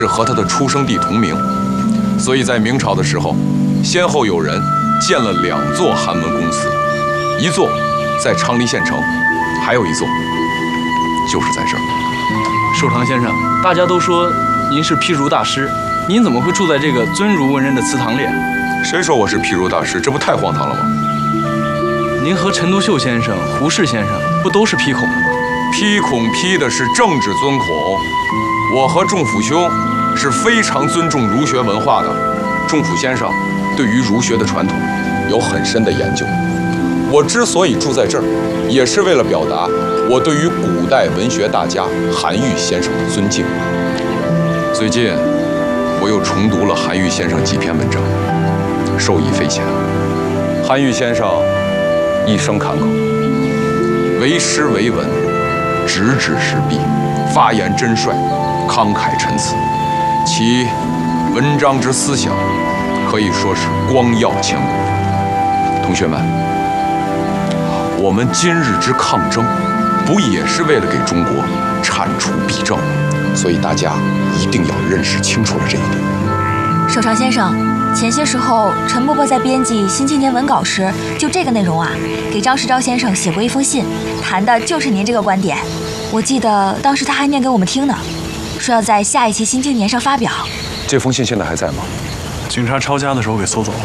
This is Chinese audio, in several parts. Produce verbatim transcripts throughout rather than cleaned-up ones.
是和他的出生地同名，所以在明朝的时候，先后有人建了两座韩文公司，一座在昌黎县城，还有一座就是在这儿。 寿堂先生，大家都说您是批儒大师，您怎么会住在这个尊儒文人的祠堂里？ 谁说我是批儒大师？这不太荒唐了吗？ 您和陈独秀先生、胡适先生不都是批孔的吗？ 批孔批的是政治尊孔，我和仲甫兄是非常尊重儒学文化的。仲甫先生对于儒学的传统有很深的研究。我之所以住在这儿，也是为了表达我对于古代文学大家韩愈先生的尊敬。最近我又重读了韩愈先生几篇文章，受益匪浅。韩愈先生一生坎坷，为诗为文，直指时弊，发言真率，慷慨陈词，其文章之思想可以说是光耀千古。同学们，我们今日之抗争，不也是为了给中国铲除弊政？所以大家一定要认识清楚了这一点。 寿堂先生，前些时候陈伯伯在编辑《新青年文稿》时，就这个内容啊，给张世钊先生写过一封信，谈的就是您这个观点。我记得当时他还念给我们听呢，说要在下一期《新青年》上发表。 这封信现在还在吗？ 警察抄家的时候给搜走了。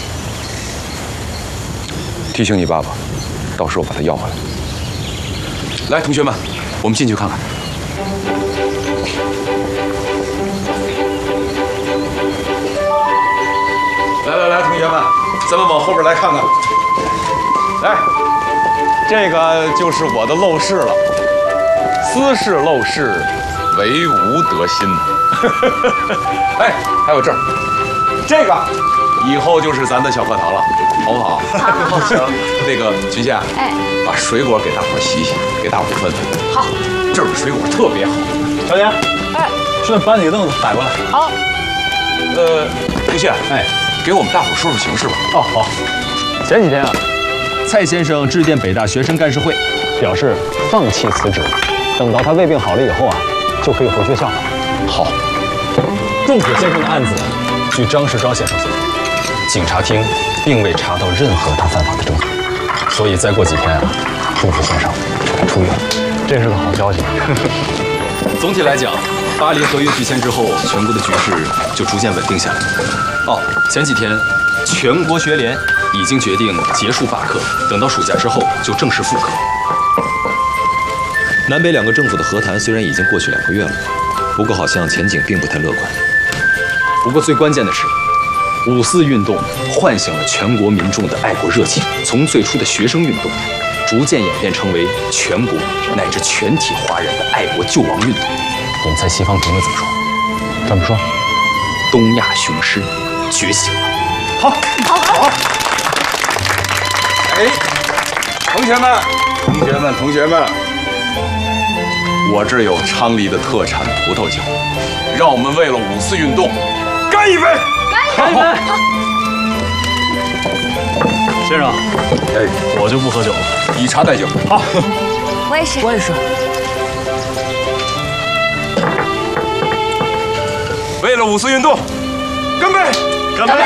提醒你爸爸，到时候把他要回来。来，同学们，我们进去看看。来来来，同学们，咱们往后边来看看。来，这个就是我的陋室了。斯是陋室，惟吾德馨。哎，还有这儿，这个以后就是咱的小课堂了，好不好？好。行，那个群仙，哎，把水果给大伙洗洗，给大伙分分。好，这儿的水果特别好。 小姐，哎，顺便把你的凳子摆过来。 好。 呃，同学，哎，给我们大伙说说形势吧。 哦，好。前几天啊，蔡先生致电北大学生干事会，表示放弃辞职，等到他胃病好了以后啊，就可以回学校了。 好。 仲甫先生的案子，据张世钊先生所说，警察厅并未查到任何他犯法的证据，所以再过几天啊，仲甫先生就该出狱了。这是个好消息。 总体来讲，巴黎合约续签之后，全国的局势就逐渐稳定下来。哦，前几天，全国学联已经决定结束罢课，等到暑假之后就正式复课。南北两个政府的和谈虽然已经过去两个月了，不过好像前景并不太乐观。不过最关键的是，五四运动唤醒了全国民众的爱国热情，从最初的学生运动，逐渐演变成为全国乃至全体华人的爱国救亡运动。 你们猜西方评论怎么说？怎么说？ 东亚雄狮觉醒了。 好，好，好。哎，同学们，同学们，同学们，我这有昌黎的特产葡萄酒，让我们为了五四运动干一杯！ 干一杯！好。 先生， 哎， 我就不喝酒了， 以茶代酒。 好， 我也是， 我也是。 为了五四运动，干杯！ 干杯！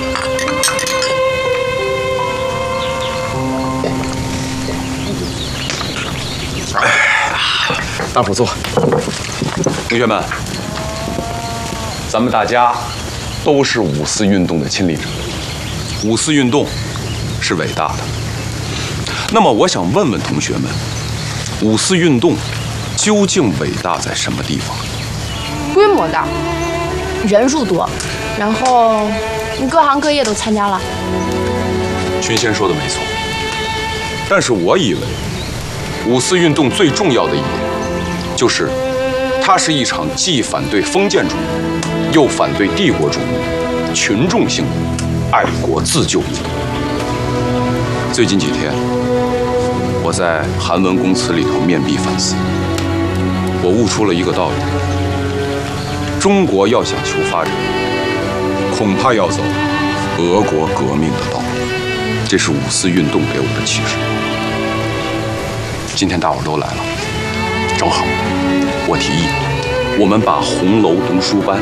大伙坐。同学们，咱们大家都是五四运动的亲历者。五四运动是伟大的。那么，我想问问同学们，五四运动究竟伟大在什么地方？ 规模大，人数多，然后各行各业都参加了。 群仙说的没错，但是我以为五四运动最重要的一点，就是它是一场既反对封建主义，又反对帝国主义、群众性的爱国自救运动。最近几天，我在韩文公祠里头面壁反思，我悟出了一个道理：中国要想求发展，恐怕要走俄国革命的道路。这是五四运动给我的启示。今天大伙都来了，正好，我提议我们把红楼读书班